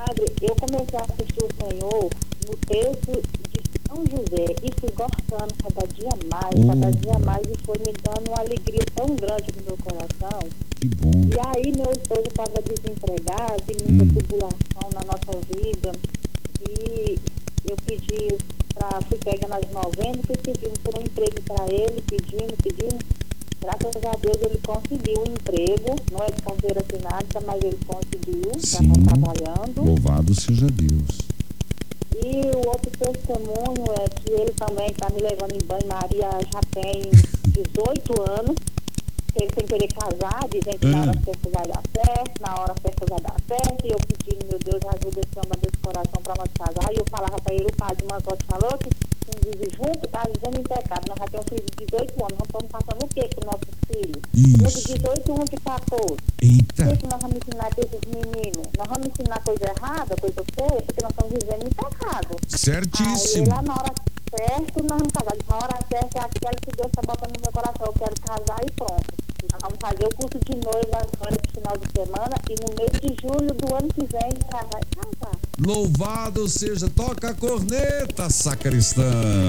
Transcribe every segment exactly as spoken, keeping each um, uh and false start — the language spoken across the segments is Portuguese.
Padre, eu comecei a assistir o Senhor no texto de São José e fui gostando cada dia mais, oh, cada dia mais, e foi me dando uma alegria tão grande no meu coração. Que bom. E aí meu esposo estava desempregado, e muita hum. tribulação na nossa vida, e eu pedi para, fui pegando as novenas, fui pedindo por um emprego para ele, pedindo, pedindo. Graças a Deus ele conseguiu um emprego, não é de carteira assinada, mas ele conseguiu, já está trabalhando. Louvado seja Deus. E o outro testemunho é que ele também está me levando em banho-maria já tem dezoito anos, ele sem querer casar, dizendo que na hora certa vai dar certo, na hora certa vai dar certo, e eu pedindo, meu Deus, ajuda esse homem desse coração para nós casar, e eu falava para ele, o padre Manzotti falou que quem vive junto está vivendo em pecado, nós já temos um filho de dezoito anos, nós estamos passando o quê com nossos filhos? Isso. De dezoito anos que passou. Eita. O que nós vamos ensinar para esses meninos? Nós vamos ensinar coisa errada, coisa feia, porque nós estamos vivendo em pecado. Certíssimo. Aí lá na hora certa, nós vamos casar. Na hora certa é aquela que Deus está botando no meu coração, eu quero casar e pronto. Nós vamos fazer o curso de noiva agora no final de semana e no mês de julho do ano que vem casar e casar. Louvado seja, toca a corneta, sacristão.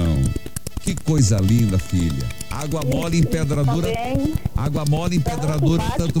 Que coisa linda, filha. Água mole em pedra dura. Água mole em pedra dura, tanto.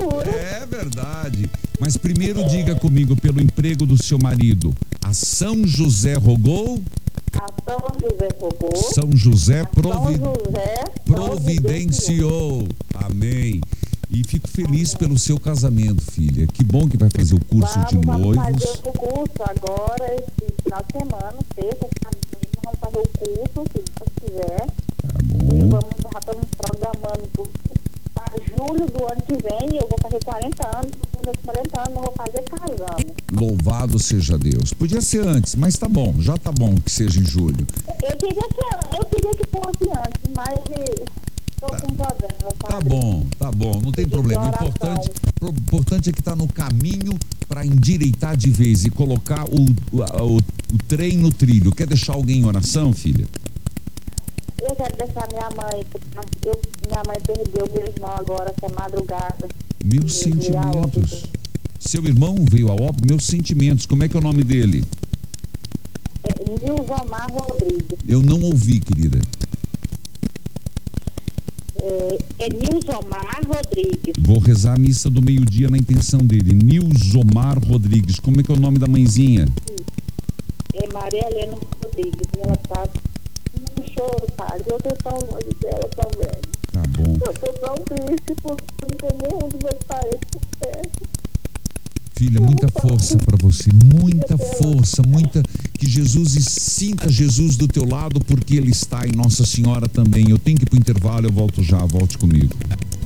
É verdade. Mas primeiro diga comigo, pelo emprego do seu marido, a São José rogou? A São José rogou. São José, provi... São José providenciou. Amém. E fico feliz pelo seu casamento, filha. Que bom que vai fazer o curso vamos, de noivos. Vamos fazer o curso agora, esse final de semana, sexta, vamos fazer o curso, se Deus quiser. Tá bom. E vamos, já estamos programando para julho do ano que vem, eu vou fazer quarenta anos, nos quarenta anos eu vou fazer casando. Louvado seja Deus. Podia ser antes, mas tá bom, já tá bom que seja em julho. Eu queria que, eu queria que fosse antes, mas estou tá. com problema. Tá bom, tá bom, não tem problema. O importante, o importante é que tá no caminho para endireitar de vez e colocar o, o, o, o trem no trilho. Quer deixar alguém em oração, filha? Eu quero deixar minha mãe, eu, minha mãe perdeu meu irmão agora, essa madrugada. Meus sentimentos. Seu irmão veio a óbito, meus sentimentos. Como é que é o nome dele? É Nilzomar Rodrigues. Eu não ouvi, querida. É, é Nilzomar Rodrigues. Vou rezar a missa do meio-dia na intenção dele. Nilzomar Rodrigues. Como é que é o nome da mãezinha? É Maria Helena Rodrigues. Ela tá no choro, padre. Eu tô tão longe dela também. Tá bom. Eu tô tão triste porque não tem nenhum dos meus parentes por perto. Filha, muita força para você, muita força, muita, que Jesus, sinta Jesus do teu lado, porque Ele está em Nossa Senhora também. Eu tenho que ir pro intervalo, eu volto já, volte comigo.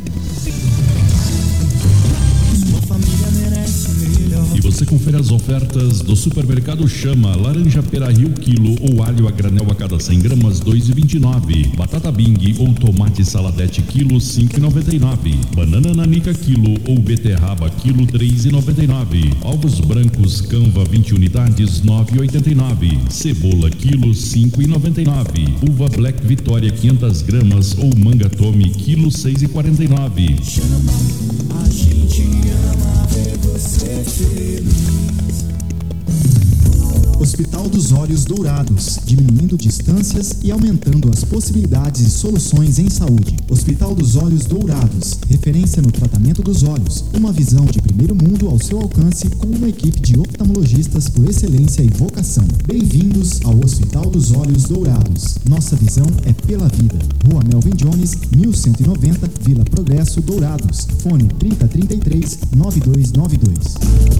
Sua família merece melhor. E você confere as ofertas do Supermercado Chama. Laranja pera Rio quilo ou alho a granel a cada cem gramas dois e vinte e nove. Batata Bing ou tomate saladete quilo cinco e noventa e nove. Banana nanica quilo ou beterraba quilo três e noventa e nove. Ovos brancos Canva vinte unidades nove e oitenta e nove. Cebola quilo cinco e noventa e nove. Uva Black Vitória quinhentas gramas ou manga Tome quilo seis e quarenta e nove. Chama, a gente ama ver você feliz. Hospital dos Olhos Dourados, diminuindo distâncias e aumentando as possibilidades e soluções em saúde. Hospital dos Olhos Dourados, referência no tratamento dos olhos. Uma visão de primeiro mundo ao seu alcance com uma equipe de oftalmologistas por excelência e vocação. Bem-vindos ao Hospital dos Olhos Dourados. Nossa visão é pela vida. Rua Melvin Jones, mil cento e noventa, Vila Progresso, Dourados. Fone trinta, trinta e três, noventa e dois noventa e dois.